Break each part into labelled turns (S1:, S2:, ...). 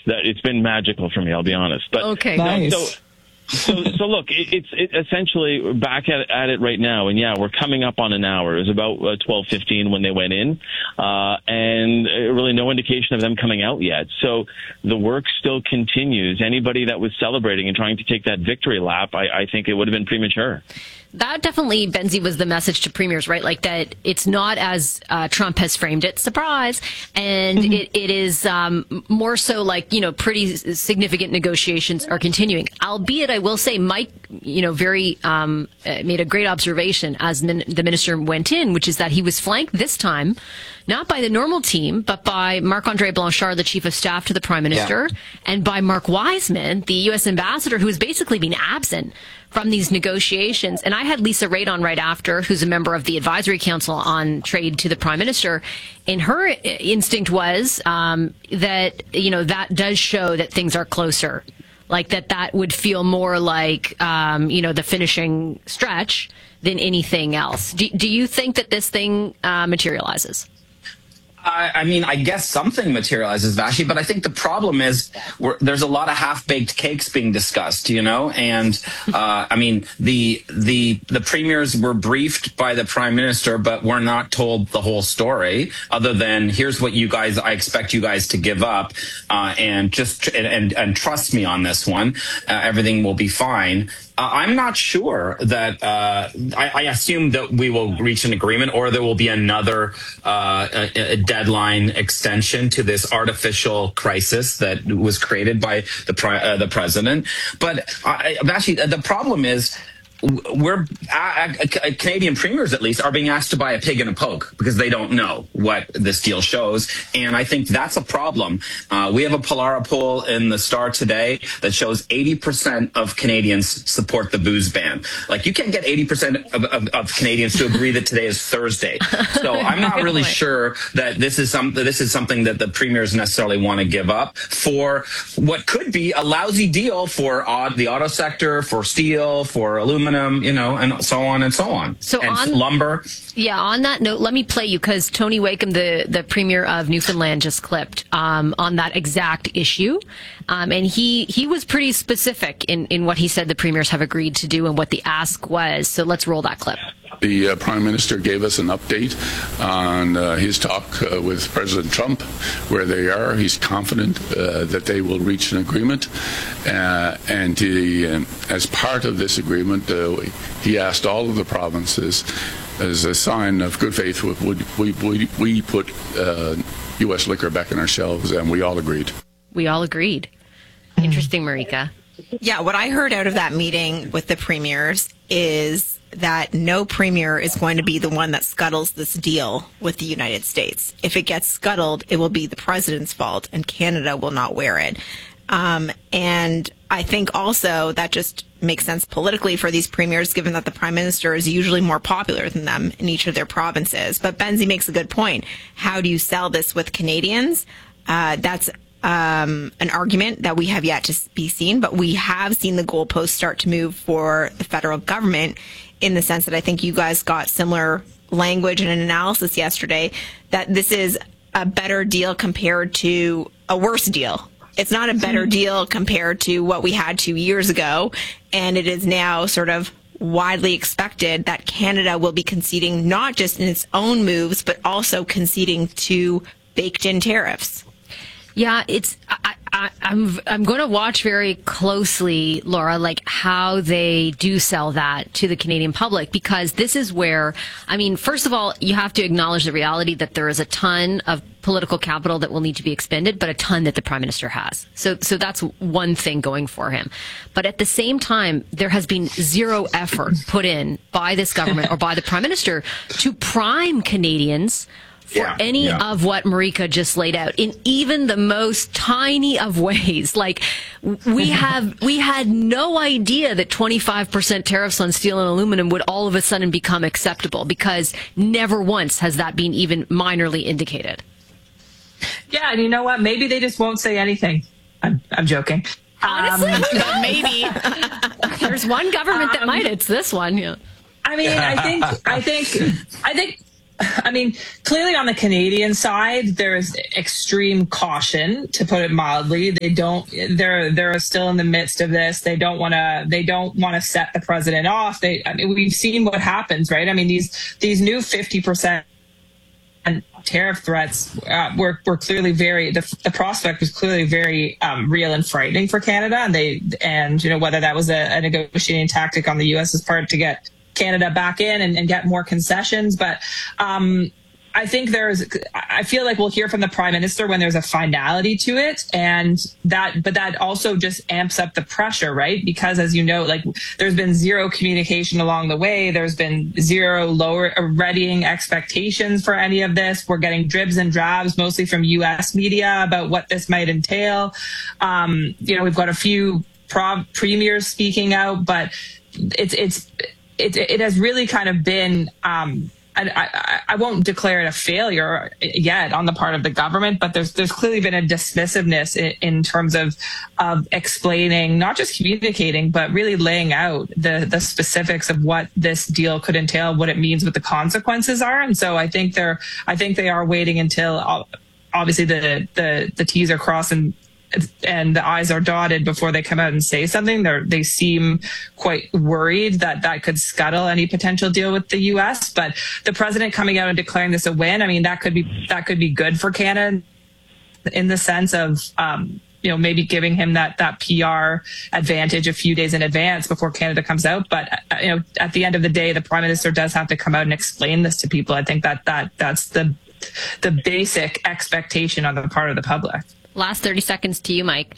S1: that it's been magical for me. I'll be honest. But
S2: okay,
S3: nice.
S1: So look, it's essentially back at it right now, and yeah, we're coming up on an hour. It was about 12:15 when they went in, and really no indication of them coming out yet. So the work still continues. Anybody that was celebrating and trying to take that victory lap, I think it would have been premature.
S2: That definitely, Benzie, was the message to premiers, right? Like that it's not as Trump has framed it, surprise. And it is more so like, pretty significant negotiations are continuing. Albeit, I will say, Mike, very made a great observation as the minister went in, which is that he was flanked this time, not by the normal team, but by Marc-André Blanchard, the chief of staff to the prime minister, and by Mark Wiseman, the U.S. ambassador, who has basically been absent from these negotiations. And I had Lisa Raitt on right after, who's a member of the Advisory Council on Trade to the Prime Minister. And her instinct was that, that does show that things are closer. Like that would feel more like, the finishing stretch than anything else. Do you think that this thing materializes?
S4: I mean, I guess something materializes, Vashi, but I think the problem is there's a lot of half-baked cakes being discussed, and I mean, the premiers were briefed by the prime minister, but we're not told the whole story other than here's what I expect you guys to give up, and trust me on this one, everything will be fine. I'm not sure that I assume that we will reach an agreement or there will be another deadline extension to this artificial crisis that was created by the president. But actually, the problem is Canadian premiers, at least, are being asked to buy a pig in a poke because they don't know what this deal shows. And I think that's a problem. We have a Pollara poll in the Star today that shows 80% of Canadians support the booze ban. Like, you can't get 80% of Canadians to agree that today is Thursday. So I'm not really sure that this is something that the premiers necessarily want to give up for what could be a lousy deal for the auto sector, for steel, for aluminum, and so on and so on.
S2: So
S4: and lumber.
S2: Yeah, on that note, let me play you, because Tony Wakeham, the Premier of Newfoundland, just clipped on that exact issue. And he was pretty specific in what he said the premiers have agreed to do and what the ask was. So let's roll that clip.
S5: The Prime Minister gave us an update on his talk with President Trump, where they are. He's confident that they will reach an agreement. And as part of this agreement, he asked all of the provinces, as a sign of good faith, would we put U.S. liquor back on our shelves, and we all agreed.
S2: We all agreed. Interesting, Marika.
S6: Yeah, what I heard out of that meeting with the premiers is that no premier is going to be the one that scuttles this deal with the United States. If it gets scuttled, it will be the president's fault, and Canada will not wear it. And I think also that just makes sense politically for these premiers, given that the prime minister is usually more popular than them in each of their provinces. But Benzie makes a good point. How do you sell this with Canadians? That's an argument that we have yet to be seen, but we have seen the goalposts start to move for the federal government, in the sense that I think you guys got similar language and an analysis yesterday that this is a better deal compared to a worse deal. It's not a better deal compared to what we had 2 years ago, and it is now sort of widely expected that Canada will be conceding not just in its own moves, but also conceding to baked-in tariffs.
S2: Yeah, I'm going to watch very closely, Laura, like how they do sell that to the Canadian public, because this is where, I mean, first of all, you have to acknowledge the reality that there is a ton of political capital that will need to be expended, but a ton that the Prime Minister has. So that's one thing going for him. But at the same time, there has been zero effort put in by this government or by the Prime Minister to prime Canadians for any of what Marika just laid out, in even the most tiny of ways. Like, we had no idea that 25% tariffs on steel and aluminum would all of a sudden become acceptable, because never once has that been even minorly indicated.
S3: Yeah, and you know what? Maybe they just won't say anything. I'm joking.
S2: Honestly, maybe. There's one government that might. It's this one. Yeah.
S3: I mean, I think I mean, clearly on the Canadian side, there is extreme caution, to put it mildly. They're still in the midst of this. They don't want to set the president off. We've seen what happens, right? I mean, these new 50% tariff threats were clearly the prospect was clearly very real and frightening for Canada. And whether that was a negotiating tactic on the U.S.'s part to get Canada back in and get more concessions. But I think I feel like we'll hear from the Prime Minister when there's a finality to it. But that also just amps up the pressure, right? Because as you know, like there's been zero communication along the way. There's been zero readying expectations for any of this. We're getting dribs and drabs, mostly from U.S. media, about what this might entail. We've got a few premiers speaking out, but it has really kind of been, I won't declare it a failure yet on the part of the government, but there's clearly been a dismissiveness in terms of explaining, not just communicating, but really laying out the specifics of what this deal could entail, what it means, what the consequences are. And so I think they are waiting until obviously the T's are crossed and the I's are dotted before they come out and say something. They seem quite worried that could scuttle any potential deal with the U.S. But the president coming out and declaring this a win, I mean, that could be good for Canada in the sense of maybe giving him that PR advantage a few days in advance before Canada comes out. But at the end of the day, the Prime Minister does have to come out and explain this to people. I think that's the basic expectation on the part of the public.
S2: Last 30 seconds to you, Mike.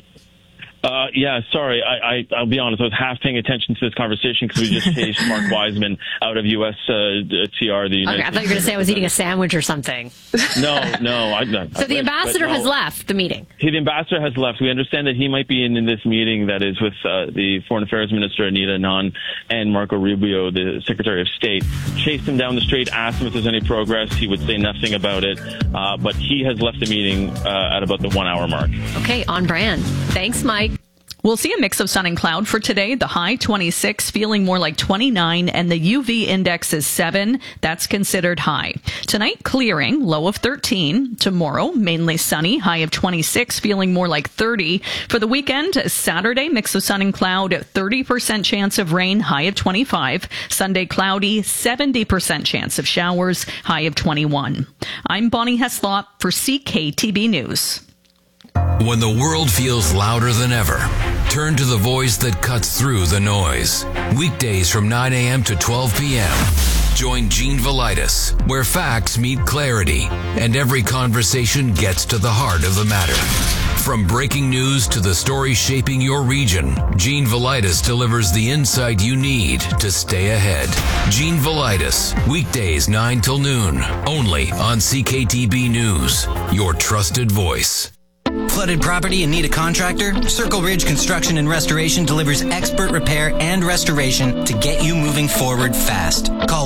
S1: Sorry. I'll be honest. I was half paying attention to this conversation because we just chased Mark Wiseman out of U.S. TR. The United
S2: I thought you were going to say I was eating a sandwich or something.
S1: No.
S2: So the ambassador has left the meeting.
S1: The ambassador has left. We understand that he might be in this meeting that is with the Foreign Affairs Minister, Anita Anand, and Marco Rubio, the Secretary of State. Chased him down the street, asked him if there's any progress. He would say nothing about it. But he has left the meeting at about the 1 hour mark.
S2: Okay, on brand. Thanks, Mike.
S7: We'll see a mix of sun and cloud for today. The high 26, feeling more like 29, and the UV index is 7. That's considered high. Tonight, clearing, low of 13. Tomorrow, mainly sunny, high of 26, feeling more like 30. For the weekend, Saturday, mix of sun and cloud, 30% chance of rain, high of 25. Sunday, cloudy, 70% chance of showers, high of 21. I'm Bonnie Heslop for CKTB News.
S8: When the world feels louder than ever, turn to the voice that cuts through the noise. Weekdays from 9 a.m. to 12 p.m. Join Gene Velitis, where facts meet clarity and every conversation gets to the heart of the matter. From breaking news to the story shaping your region, Gene Velitis delivers the insight you need to stay ahead. Gene Velitis, weekdays 9 till noon, only on CKTB News, your trusted voice.
S9: Flooded property and need a contractor? Circle Ridge Construction and Restoration delivers expert repair and restoration to get you moving forward fast. Call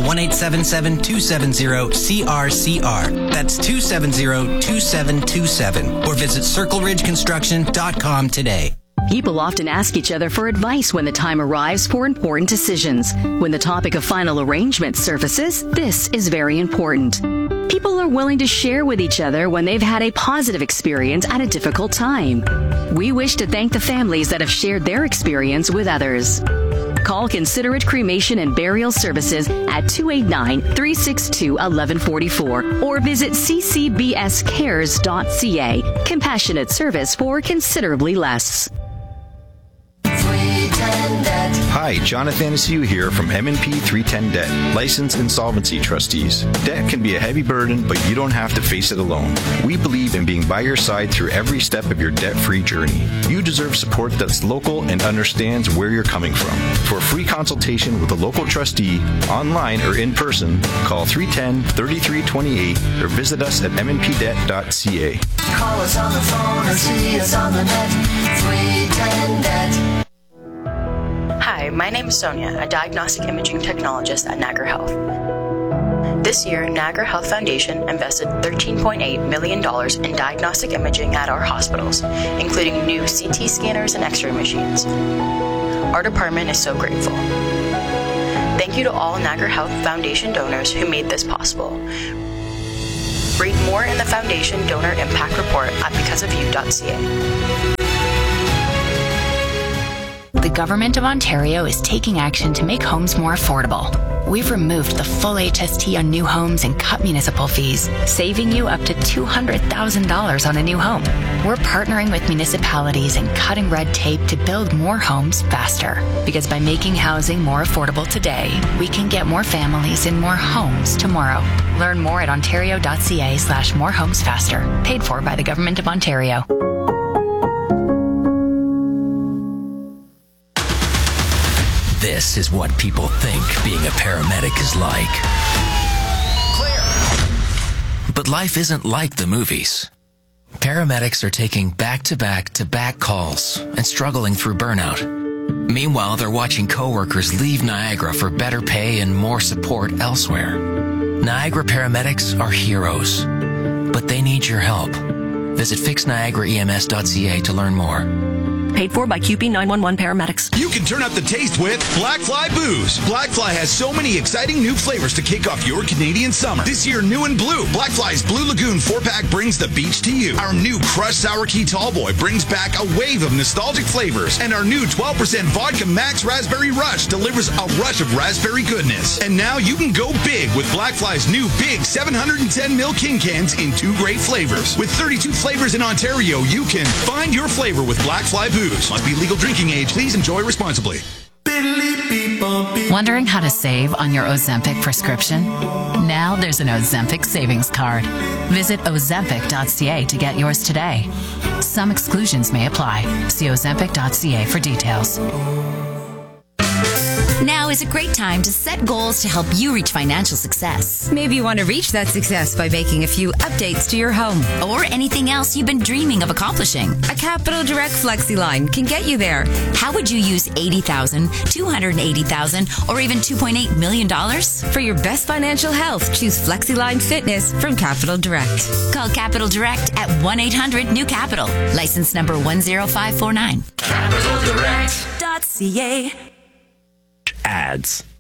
S9: 1-877-270-CRCR. That's 270-2727. Or visit circleridgeconstruction.com today.
S10: People often ask each other for advice when the time arrives for important decisions. When the topic of final arrangement surfaces, this is very important. People are willing to share with each other when they've had a positive experience at a difficult time. We wish to thank the families that have shared their experience with others. Call Considerate Cremation and Burial Services at 289-362-1144 or visit ccbscares.ca. Compassionate service for considerably less.
S11: Hi, Jonathan Anastasia here from M&P 310 Debt, licensed insolvency trustees. Debt can be a heavy burden, but you don't have to face it alone. We believe in being by your side through every step of your debt-free journey. You deserve support that's local and understands where you're coming from. For a free consultation with a local trustee, online or in person, call 310-3328 or visit us at mnpdebt.ca.
S12: Call us on the phone or see us on the net. 310 Debt.
S13: Hi, my name is Sonia, a diagnostic imaging technologist at Niagara Health. This year, Niagara Health Foundation invested $13.8 million in diagnostic imaging at our hospitals, including new CT scanners and X-ray machines. Our department is so grateful. Thank you to all Niagara Health Foundation donors who made this possible. Read more in the Foundation Donor Impact Report at becauseofyou.ca.
S14: The Government of Ontario is taking action to make homes more affordable. We've removed the full HST on new homes and cut municipal fees, saving you up to $200,000 on a new home. We're partnering with municipalities and cutting red tape to build more homes faster. Because by making housing more affordable today, we can get more families in more homes tomorrow. Learn more at ontario.ca/morehomesfaster. Paid for by the Government of Ontario.
S15: This is what people think being a paramedic is like. Clear. But life isn't like the movies. Paramedics are taking back-to-back-to-back calls and struggling through burnout. Meanwhile, they're watching coworkers leave Niagara for better pay and more support elsewhere. Niagara paramedics are heroes, but they need your help. Visit fixniagaraems.ca to learn more.
S16: Paid for by QP 911 paramedics.
S17: You can turn up the taste with Blackfly Booze. Blackfly has so many exciting new flavors to kick off your Canadian summer. This year, new and blue, Blackfly's Blue Lagoon 4-pack brings the beach to you. Our new Crushed Sour Key Tallboy brings back a wave of nostalgic flavors. And our new 12% Vodka Max Raspberry Rush delivers a rush of raspberry goodness. And now you can go big with Blackfly's new big 710ml King cans in 2 great flavors. With 32 flavors in Ontario, you can find your flavor with Blackfly Booze. Must be legal drinking age. Please enjoy responsibly.
S18: Wondering how to save on your Ozempic prescription? Now there's an Ozempic savings card. Visit ozempic.ca to get yours today. Some exclusions may apply. See ozempic.ca for details.
S19: Now is a great time to set goals to help you reach financial success.
S20: Maybe you want to reach that success by making a few updates to your home.
S19: Or anything else you've been dreaming of accomplishing.
S20: A Capital Direct FlexiLine can get you there.
S19: How would you use $80,000, $280,000, or even $2.8 million?
S20: For your best financial health, choose FlexiLine Fitness from Capital Direct.
S19: Call Capital Direct at 1-800-NEW-CAPITAL. License number 10549.
S15: CapitalDirect.ca.
S21: Ads.